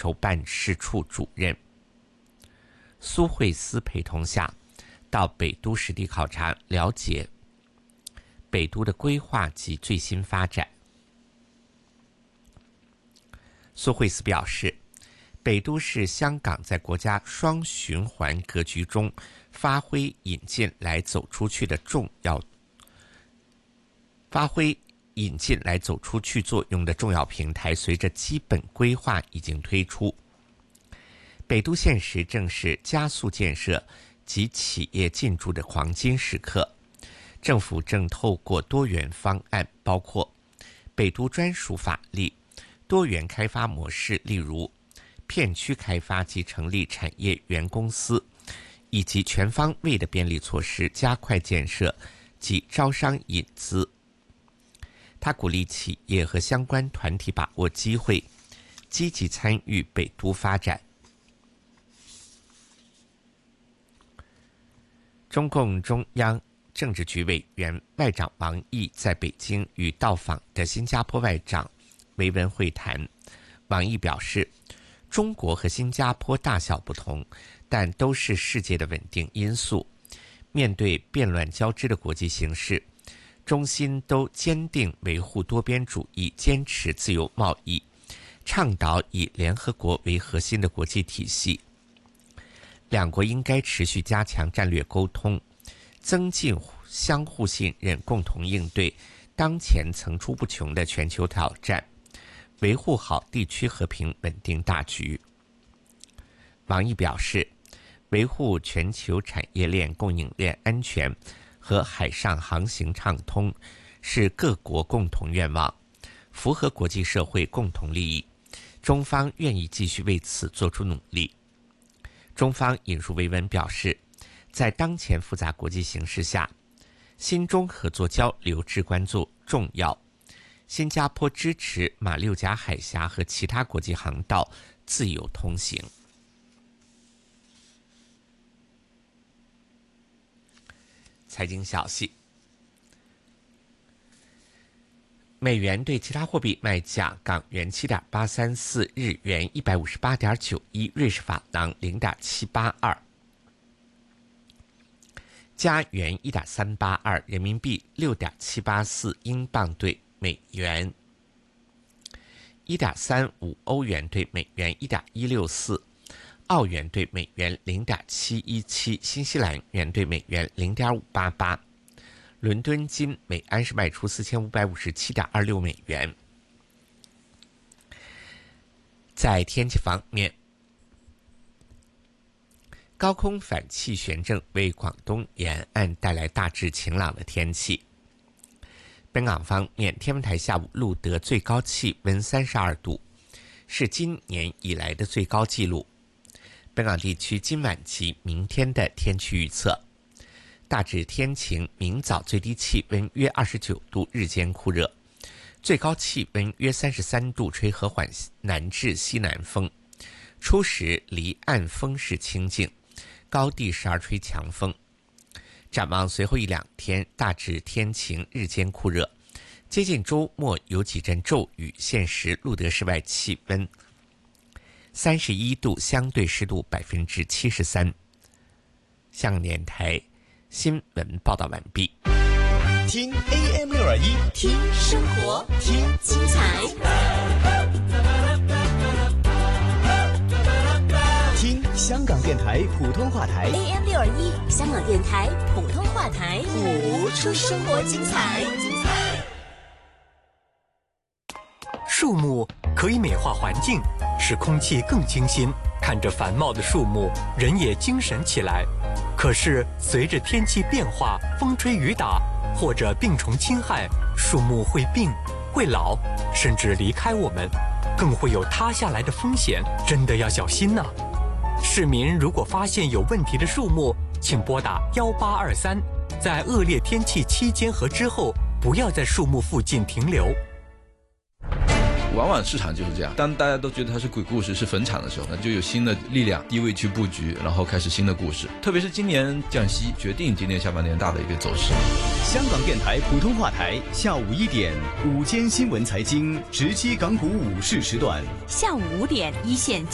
筹办事处主任苏慧思陪同下，到北都实地考察，了解北都的规划及最新发展。苏慧思表示，北都是香港在国家双循环格局中发挥引进来走出去作用的重要平台，随着基本规划已经推出。北都现时正是加速建设及企业进驻的黄金时刻，政府正透过多元方案，包括北都专属法律、多元开发模式，例如片区开发及成立产业园公司，以及全方位的便利措施，加快建设及招商引资。他鼓励企业和相关团体把握机会，积极参与北都发展。中共中央政治局委员外长王毅在北京与到访的新加坡外长维文会谈。王毅表示，中国和新加坡大小不同，但都是世界的稳定因素。面对变乱交织的国际形势，中新都坚定维护多边主义，坚持自由贸易，倡导以联合国为核心的国际体系。两国应该持续加强战略沟通，增进相互信任，共同应对当前层出不穷的全球挑战，维护好地区和平稳定大局。王毅表示，维护全球产业链供应链安全和海上航行畅通是各国共同愿望，符合国际社会共同利益，中方愿意继续为此做出努力。中方引述维文表示，在当前复杂国际形势下，新中合作交流至关重要。新加坡支持马六甲海峡和其他国际航道自由通行。财经消息，美元对其他货币卖价：港元7.834，日元158.91，瑞士法郎0.782，加元1.382，人民币6.784，英镑对美元1.35，欧元对美元1.164，澳元对美元0.717，新西兰元对美元0.588。伦敦金每安士卖出4557.26美元。在天气方面，高空反气旋正为广东沿岸带来大致晴朗的天气。本港方面，天文台下午录得最高气温32度，是今年以来的最高纪录。本港地区今晚及明天的天气预测：大致天晴，明早最低气温约29度，日间酷热，最高气温约33度，吹和缓南至西南风，初时离岸风势清劲，高地时而吹强风。展望随后一两天，大致天晴，日间酷热，接近周末有几阵骤雨，现时录得室外气温31度，相对湿度73%。香港电台新闻报道完毕。 听 AM621， 听生活，听精彩， 听香港电台普通话台 AM621，香港电台普通话台， 谱出生活精彩。 树木可以美化环境，使空气更清新，看着繁茂的树木，人也精神起来。可是随着天气变化，风吹雨打或者病虫侵害，树木会病、会老，甚至离开我们，更会有塌下来的风险，真的要小心呐。市民如果发现有问题的树木，请拨打1823，在恶劣天气期间和之后，不要在树木附近停留。 往往市场就是这样，当大家都觉得它是鬼故事、是坟场的时候，那就有新的力量低位去布局，然后开始新的故事。特别是今年降息，决定今年下半年大的一个走势。 香港电台普通话台下午1点，午间新闻财经直击港股午市时段； 下午5点，一线